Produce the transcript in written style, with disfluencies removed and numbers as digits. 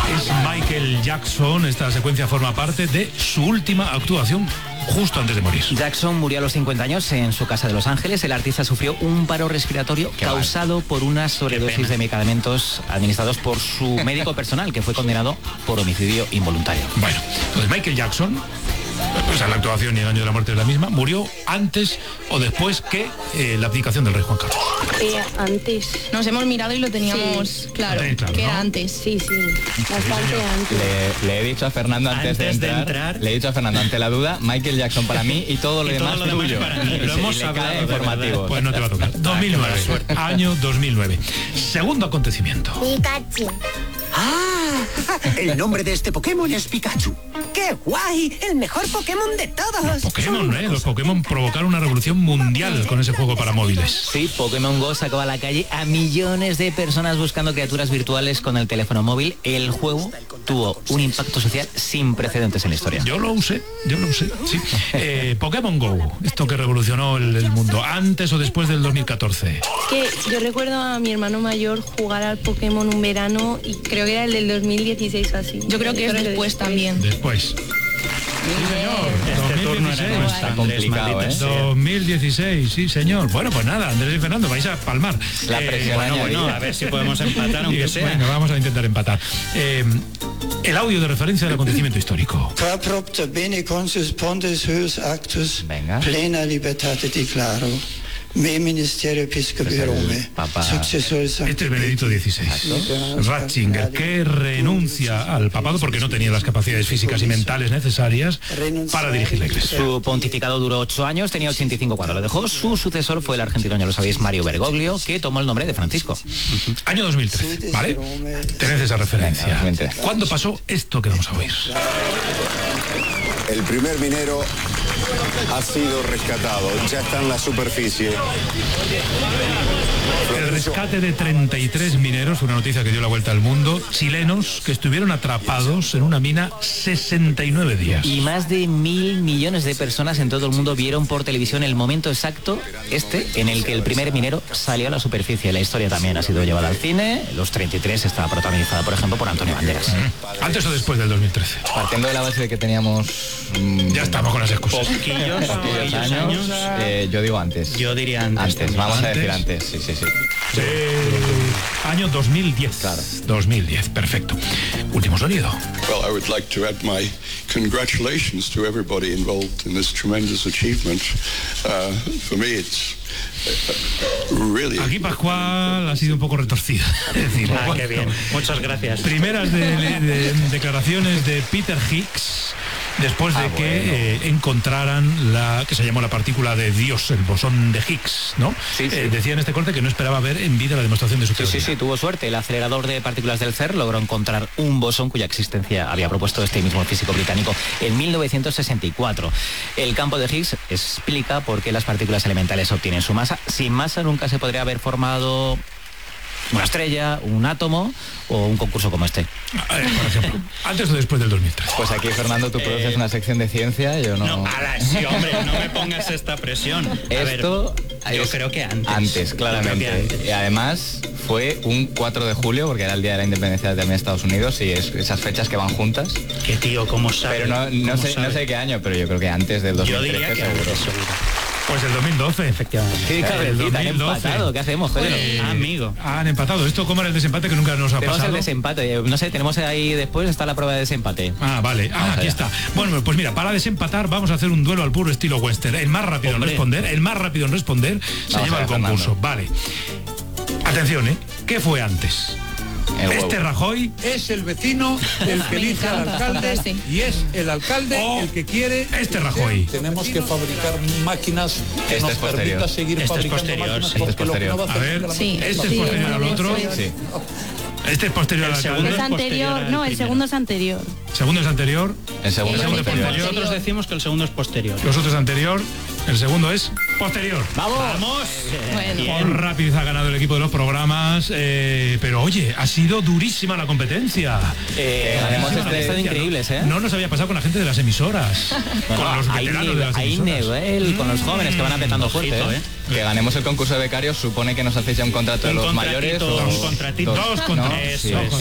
Es Michael Jackson. Esta secuencia forma parte de su última actuación justo antes de morir. Jackson murió a los 50 años en su casa de Los Ángeles. El artista sufrió un paro respiratorio causado por una sobredosis de medicamentos administrados por su médico personal, que fue condenado por homicidio involuntario. Bueno, entonces Michael Jackson, pues a la actuación y el año de la muerte es la misma, murió antes o después que la abdicación del rey Juan Carlos. Antes. Nos hemos mirado y lo teníamos claro, que era antes. Sí, bastante antes. Le he dicho a Fernando antes de entrar, le he dicho a Fernando ante la duda, Michael Jackson para mí y todo lo demás tuyo. Lo hemos hablado informativo. Pues no te va a tocar. 2009, año 2009. Segundo acontecimiento. Pikachu. El nombre de este Pokémon es Pikachu. ¡Qué guay! ¡El mejor Pokémon de todos! Los Pokémon provocaron una revolución mundial con ese juego para móviles. Sí, Pokémon Go sacó a la calle a millones de personas buscando criaturas virtuales con el teléfono móvil. El juego tuvo un impacto social sin precedentes en la historia. Yo lo usé, sí. Pokémon Go, esto que revolucionó el mundo, ¿antes o después del 2014? Que yo recuerdo a mi hermano mayor jugar al Pokémon un verano y creo que era el del 2016 o así. Yo creo que es después también. Después. Sí, señor. Este turno era nuestro, Andrés, complicado, 2016, sí, señor. Bueno, pues nada, Andrés y Fernando, vais a palmar. La presión bueno, a ver si podemos empatar, aunque sea. Bueno, vamos a intentar empatar. El audio de referencia del acontecimiento histórico. Venga. Plena libertate declaro. Me ministerio episcopio Rome. Este es Benedicto XVI. Ratzinger, que renuncia al papado porque no tenía las capacidades físicas y mentales necesarias para dirigir la iglesia. Su pontificado duró 8 años, tenía 85 cuando lo dejó. Su sucesor fue el argentino, ya lo sabéis, Mario Bergoglio, que tomó el nombre de Francisco. Año 2013, ¿vale? Tened esa referencia. ¿Cuándo pasó esto que vamos a oír? El primer minero ha sido rescatado, ya está en la superficie. El rescate de 33 mineros, una noticia que dio la vuelta al mundo, chilenos que estuvieron atrapados en una mina 69 días. Y más de 1.000 millones de personas en todo el mundo vieron por televisión el momento exacto, en el que el primer minero salió a la superficie. La historia también ha sido llevada al cine. Los 33 estaba protagonizada, por ejemplo, por Antonio Banderas. ¿Antes o después del 2013? Partiendo de la base de que teníamos... ya estamos con las excusas. Poquillos años. Yo digo antes. Yo diría antes. Vamos a decir antes, sí. Año 2010. Claro. 2010, perfecto. Último sonido. Well, I would like to add my congratulations to everybody involved in this tremendous achievement. For me, it's really... Aquí Pascual ha sido un poco retorcida. Es decir, qué bien. Muchas gracias. Primeras de declaraciones de Peter Higgs, después de que encontraran la que se llamó la partícula de Dios, el bosón de Higgs, ¿no? Sí. Decía en este corte que no esperaba ver en vida la demostración de su teoría. Sí, tuvo suerte. El acelerador de partículas del CERN logró encontrar un bosón cuya existencia había propuesto este mismo físico británico en 1964. El campo de Higgs explica por qué las partículas elementales obtienen su masa. Sin masa nunca se podría haber formado una estrella, un átomo o un concurso como este. Por ejemplo, ¿antes o después del 2003? Pues aquí, Fernando, tú produces una sección de ciencia, yo no... Sí, hombre, no me pongas esta presión. Yo creo que antes. Antes, claramente. Y además fue un 4 de julio, porque era el día de la independencia de Estados Unidos, y esas fechas que van juntas. Qué tío, ¿cómo sabe? Pero no sé qué año, pero yo creo que antes del 2013 yo diría que seguro. Pues el 2012. Efectivamente. Sí, claro, el han empatado. ¿Qué hacemos, joder? Amigo. Han empatado. ¿Esto cómo era el desempate que nunca nos ha Tenemos pasado? el desempate. No sé, tenemos ahí después está la prueba de desempate. Vale. Aquí está. Bueno, pues mira, para desempatar vamos a hacer un duelo al puro estilo western. El más rápido en responder se lleva el concurso. Vale. Atención, ¿qué fue antes? Este Rajoy es el vecino el que elige al alcalde y es el alcalde el que quiere... Este Rajoy. Tenemos que fabricar máquinas que nos permita seguir fabricando máquinas. Este es posterior. A ver, este es posterior al otro. Sí. Este es posterior al segundo alcalde. es anterior, no, el segundo es anterior. Segundo es anterior. El segundo es posterior. Nosotros decimos que el segundo es posterior. Los otros anterior. El segundo es posterior. ¡Vamos! Por rapidez ha ganado el equipo de los programas, pero oye, ha sido durísima la competencia. Hemos estado increíbles, ¿eh? No nos había pasado con la gente de las emisoras, con los veteranos de las emisoras. Con los jóvenes que van apretando fuerte. Que ganemos el concurso de becarios supone que nos hacéis ya un contrato de los mayores. Un contratito. Dos contratos. Sí,